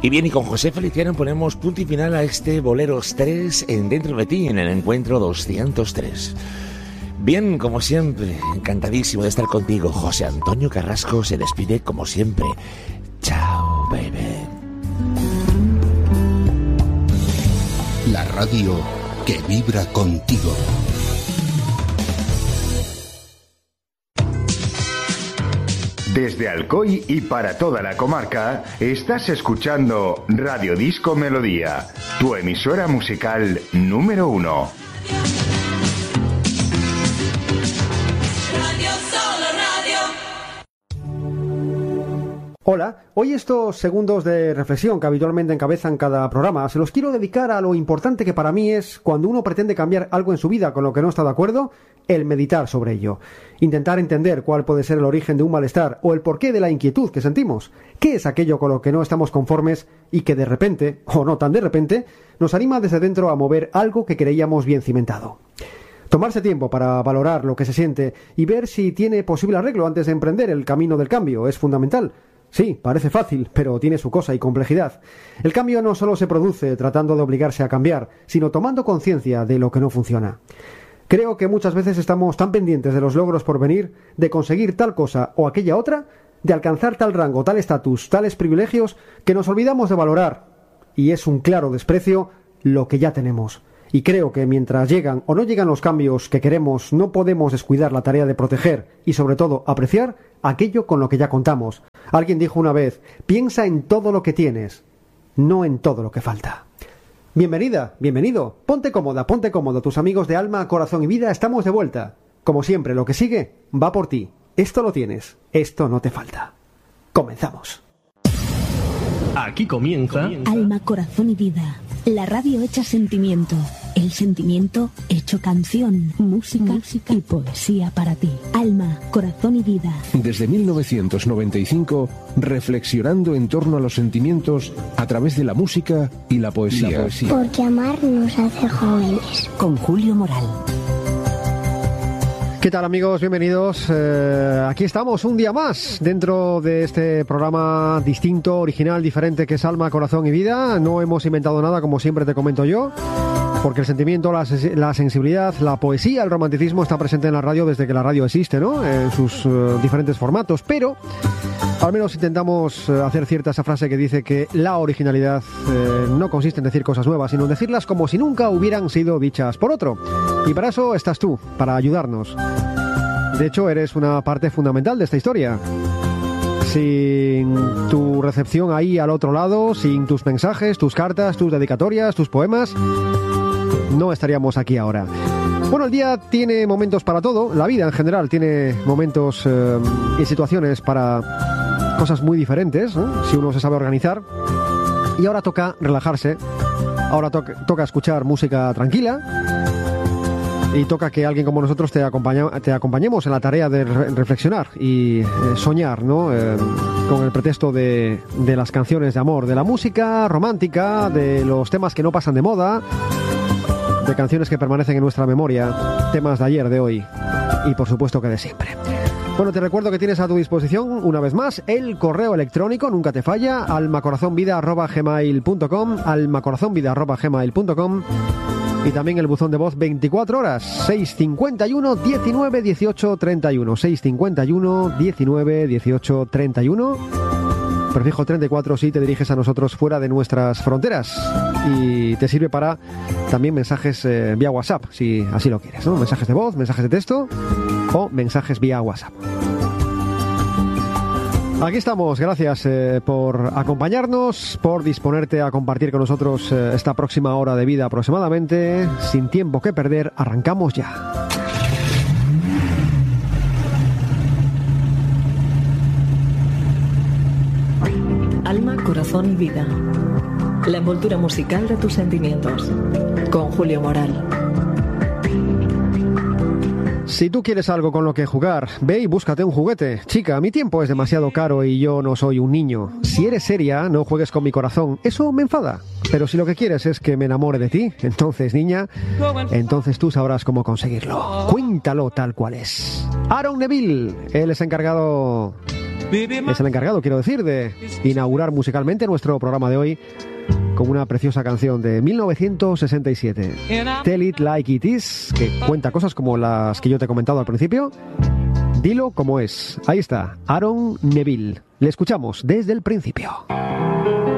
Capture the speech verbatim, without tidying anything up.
Y bien, y con José Feliciano ponemos punto y final a este Boleros tres en Dentro de Ti, en el encuentro doscientos tres. Bien, como siempre, encantadísimo de estar contigo. José Antonio Carrasco se despide como siempre. Chao, baby. La radio que vibra contigo. Desde Alcoy y para toda la comarca, estás escuchando Radio Disco Melodía, tu emisora musical número uno. Hola, hoy estos segundos de reflexión que habitualmente encabezan cada programa se los quiero dedicar a lo importante que para mí es, cuando uno pretende cambiar algo en su vida con lo que no está de acuerdo, el meditar sobre ello. Intentar entender cuál puede ser el origen de un malestar o el porqué de la inquietud que sentimos. ¿Qué es aquello con lo que no estamos conformes y que de repente, o no tan de repente, nos anima desde dentro a mover algo que creíamos bien cimentado? Tomarse tiempo para valorar lo que se siente y ver si tiene posible arreglo antes de emprender el camino del cambio es fundamental. Sí, parece fácil, pero tiene su cosa y complejidad. El cambio no solo se produce tratando de obligarse a cambiar, sino tomando conciencia de lo que no funciona. Creo que muchas veces estamos tan pendientes de los logros por venir, de conseguir tal cosa o aquella otra, de alcanzar tal rango, tal estatus, tales privilegios, que nos olvidamos de valorar, y es un claro desprecio, lo que ya tenemos. Y creo que mientras llegan o no llegan los cambios que queremos, no podemos descuidar la tarea de proteger y sobre todo apreciar aquello con lo que ya contamos. Alguien dijo una vez, piensa en todo lo que tienes, no en todo lo que falta. Bienvenida, bienvenido, ponte cómoda, ponte cómodo, tus amigos de alma, corazón y vida, estamos de vuelta. Como siempre, lo que sigue va por ti. Esto lo tienes, esto no te falta. Comenzamos. Aquí comienza Alma, Corazón y Vida, la radio hecha sentimiento, el sentimiento hecho canción, música, música y poesía para ti. Alma, Corazón y Vida. Desde mil novecientos noventa y cinco, reflexionando en torno a los sentimientos a través de la música y la poesía. La poesía. Porque amar nos hace jóvenes. Con Julio Moral. ¿Qué tal, amigos? Bienvenidos. Eh, aquí estamos un día más dentro de este programa distinto, original, diferente que es Alma, Corazón y Vida. No hemos inventado nada, como siempre te comento yo, porque el sentimiento, la, la sensibilidad, la poesía, el romanticismo está presente en la radio desde que la radio existe, ¿no? En sus uh, diferentes formatos, pero al menos intentamos uh, hacer cierta esa frase que dice que la originalidad eh, no consiste en decir cosas nuevas, sino en decirlas como si nunca hubieran sido dichas por otro. Y para eso estás tú, para ayudarnos. De hecho, eres una parte fundamental de esta historia. Sin tu recepción ahí al otro lado, sin tus mensajes, tus cartas, tus dedicatorias, tus poemas, no estaríamos aquí ahora. Bueno, el día tiene momentos para todo, la vida en general tiene momentos eh, y situaciones para cosas muy diferentes, ¿no? Si uno se sabe organizar. Y ahora toca relajarse, ahora to- toca escuchar música tranquila. Y toca que alguien como nosotros te, acompaña, te acompañemos en la tarea de re- reflexionar y eh, soñar, ¿no? Eh, con el pretexto de, de las canciones de amor, de la música romántica, de los temas que no pasan de moda, de canciones que permanecen en nuestra memoria, temas de ayer, de hoy y por supuesto que de siempre. Bueno, te recuerdo que tienes a tu disposición, una vez más, el correo electrónico, nunca te falla, almacorazonvida arroba gmail punto com, almacorazonvida arroba gmail punto com. Y también el buzón de voz veinticuatro horas, seis cincuenta y uno, diecinueve, dieciocho, treinta y uno, seis cincuenta y uno, diecinueve, dieciocho, treinta y uno. Prefijo treinta y cuatro si te diriges a nosotros fuera de nuestras fronteras. Y te sirve para también mensajes eh, vía WhatsApp, si así lo quieres, ¿no? Mensajes de voz, mensajes de texto o mensajes vía WhatsApp. Aquí estamos, gracias eh, por acompañarnos, por disponerte a compartir con nosotros eh, esta próxima hora de vida aproximadamente. Sin tiempo que perder, arrancamos ya. Alma, Corazón y Vida. La envoltura musical de tus sentimientos. Con Julio Moral. Si tú quieres algo con lo que jugar, ve y búscate un juguete. Chica, mi tiempo es demasiado caro y yo no soy un niño. Si eres seria, no juegues con mi corazón. Eso me enfada. Pero si lo que quieres es que me enamore de ti, entonces, niña, entonces tú sabrás cómo conseguirlo. Cuéntalo tal cual es. Aaron Neville, él es encargado es el encargado, quiero decir, de inaugurar musicalmente nuestro programa de hoy con una preciosa canción de mil novecientos sesenta y siete, Tell It Like It Is, que cuenta cosas como las que yo te he comentado al principio. Dilo como es. Ahí está, Aaron Neville. Le escuchamos desde el principio.